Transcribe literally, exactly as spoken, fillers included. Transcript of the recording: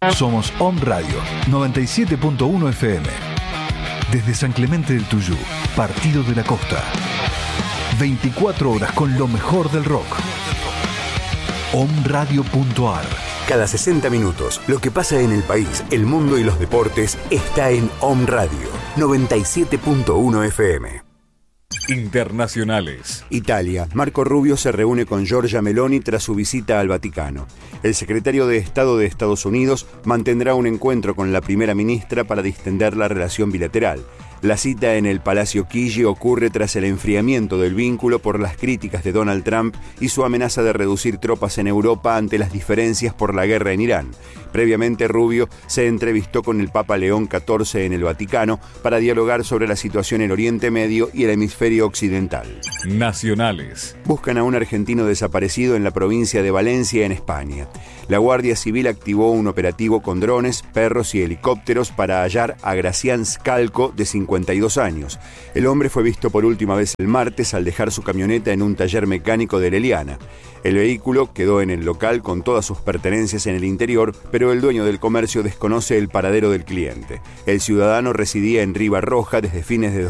Somos Om Radio noventa y siete punto uno F M. Desde San Clemente del Tuyú, Partido de la Costa. veinticuatro horas con lo mejor del rock. om radio punto a r. Cada sesenta minutos, lo que pasa en el país, el mundo y los deportes está en Om Radio noventa y siete punto uno F M. Internacionales. Italia. Marco Rubio se reúne con Giorgia Meloni tras su visita al Vaticano. El secretario de Estado de Estados Unidos mantendrá un encuentro con la primera ministra para distender la relación bilateral. La cita en el Palacio Chigi ocurre tras el enfriamiento del vínculo por las críticas de Donald Trump y su amenaza de reducir tropas en Europa ante las diferencias por la guerra en Irán. Previamente, Rubio se entrevistó con el Papa León catorce en el Vaticano para dialogar sobre la situación en Oriente Medio y el hemisferio occidental. Nacionales. Buscan a un argentino desaparecido en la provincia de Valencia, en España. La Guardia Civil activó un operativo con drones, perros y helicópteros para hallar a Gracián Scalco, de cincuenta y dos años. El hombre fue visto por última vez el martes al dejar su camioneta en un taller mecánico de Leliana. El vehículo quedó en el local con todas sus pertenencias en el interior, pero el dueño del comercio desconoce el paradero del cliente. El ciudadano residía en Ribarroja desde fines de